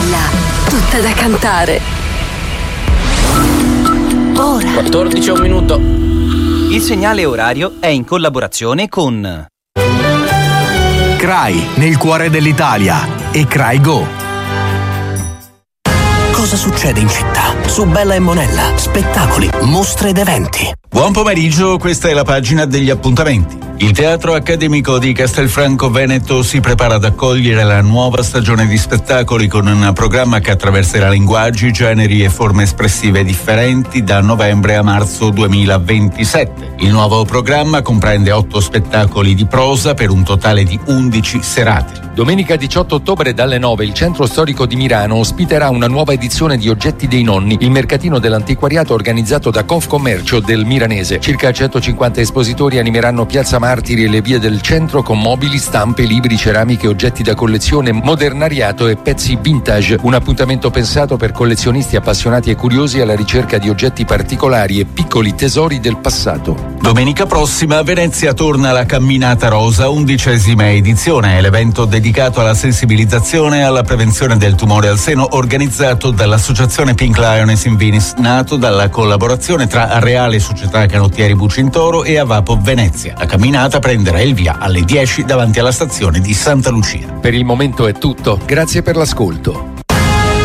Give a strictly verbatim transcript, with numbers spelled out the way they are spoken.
Bella, tutta da cantare. Ora. quattordici e un minuto. Il segnale orario è in collaborazione con C R A I, nel cuore dell'Italia, e C R A I Go. Cosa succede in città? Su Bella e Monella, spettacoli, mostre ed eventi. Buon pomeriggio, questa è la pagina degli appuntamenti. Il Teatro Accademico di Castelfranco Veneto si prepara ad accogliere la nuova stagione di spettacoli con un programma che attraverserà linguaggi, generi e forme espressive differenti da novembre a marzo duemilaventisette. Il nuovo programma comprende otto spettacoli di prosa per un totale di undici serate. Domenica diciotto ottobre dalle nove il Centro Storico di Milano ospiterà una nuova edizione di Oggetti dei Nonni, il mercatino dell'antiquariato organizzato da Confcommercio del Milanese. Circa centocinquanta espositori animeranno Piazza Martiri e le vie del centro con mobili, stampe, libri, ceramiche, oggetti da collezione, modernariato e pezzi vintage. Un appuntamento pensato per collezionisti appassionati e curiosi alla ricerca di oggetti particolari e piccoli tesori del passato. Domenica prossima a Venezia torna la Camminata Rosa, undicesima edizione. È l'evento dedicato alla sensibilizzazione e alla prevenzione del tumore al seno organizzato dall'associazione Pink Lioness in Venice, nato dalla collaborazione tra Arreale Società Canottieri Bucintoro e Avapo Venezia. La camminata prenderà il via alle dieci davanti alla stazione di Santa Lucia. Per il momento è tutto, grazie per l'ascolto.